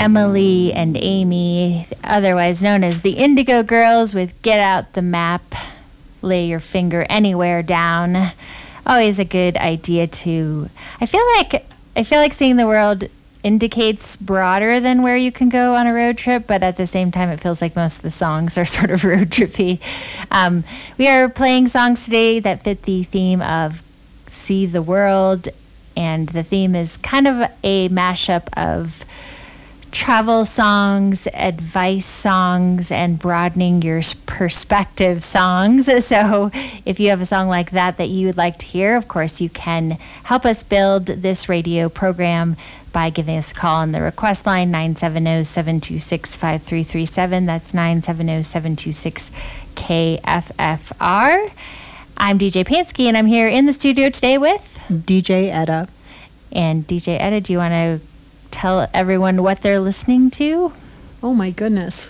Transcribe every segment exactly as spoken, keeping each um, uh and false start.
Emily and Amy, otherwise known as the Indigo Girls, with Get Out the Map, Lay Your Finger Anywhere Down. Always a good idea to, I feel like, I feel like seeing the world indicates broader than where you can go on a road trip, but at the same time, it feels like most of the songs are sort of road trippy. Um, we are playing songs today that fit the theme of See the World, and the theme is kind of a mashup of travel songs, advice songs, and broadening your perspective songs. So if you have a song like that that you would like to hear, of course, you can help us build this radio program by giving us a call on the request line, nine seven zero, seven two six, five three three seven. That's nine seven zero, seven two six, K F F R. I'm D J Pansky, and I'm here in the studio today with D J Etta. And D J Etta, do you want to tell everyone what they're listening to? Oh my goodness.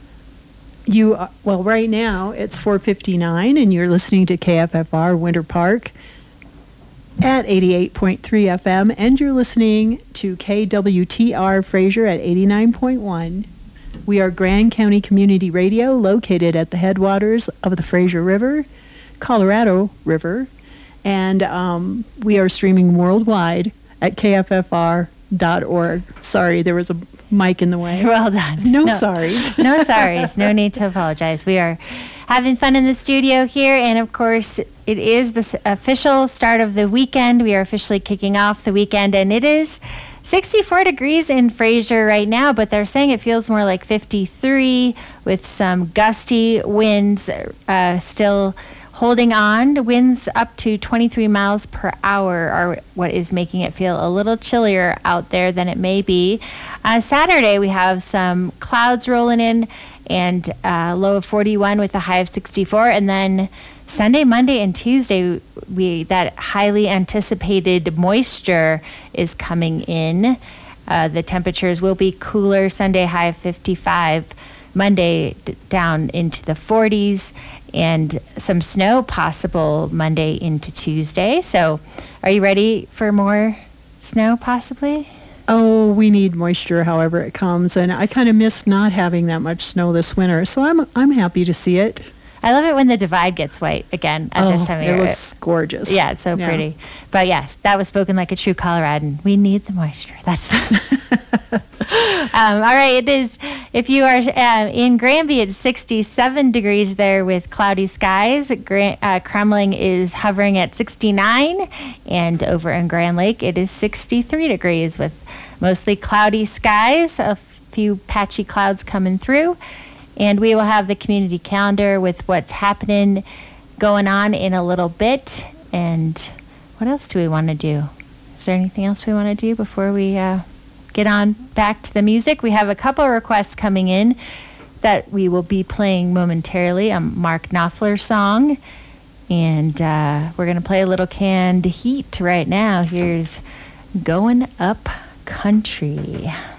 You uh, well, right now it's four fifty-nine and you're listening to K F F R Winter Park at eighty-eight point three F M, and you're listening to K W T R Fraser at eighty-nine point one. We are Grand County Community Radio, located at the headwaters of the Fraser River, Colorado River, and um, we are streaming worldwide at K F F R dot org. Sorry, there was a mic in the way. Well done. No, no sorries. No sorries. No need to apologize. We are having fun in the studio here, and of course, it is the s- official start of the weekend. We are officially kicking off the weekend, and it is sixty-four degrees in Fraser right now, but they're saying it feels more like fifty-three with some gusty winds uh, still holding on. Winds up to twenty-three miles per hour are what is making it feel a little chillier out there than it may be. Uh, Saturday, we have some clouds rolling in and a low of forty-one with a high of sixty-four. And then Sunday, Monday, and Tuesday, we that highly anticipated moisture is coming in. Uh, the temperatures will be cooler. Sunday, high of fifty-five. Monday, d- down into the forties. And some snow possible Monday into Tuesday. So are you ready for more snow possibly? Oh, we need moisture however it comes, and I kind of miss not having that much snow this winter, so I'm I'm happy to see it. I love it when the divide gets white again at oh, this time of year. It looks gorgeous. Yeah, it's so yeah. pretty. But yes, that was spoken like a true Coloradan. We need the moisture. That's the um, all right, it is, if you are uh, in Granby, it's sixty-seven degrees there with cloudy skies. Gran- uh, Kremling is hovering at sixty-nine, and over in Grand Lake, it is sixty-three degrees with mostly cloudy skies, a few patchy clouds coming through. And we will have the community calendar with what's happening going on in a little bit. And what else do we want to do? Is there anything else we want to do before we uh, get on back to the music? We have a couple of requests coming in that we will be playing momentarily. A Mark Knopfler song. And uh, we're going to play a little Canned Heat right now. Here's Going Up Country.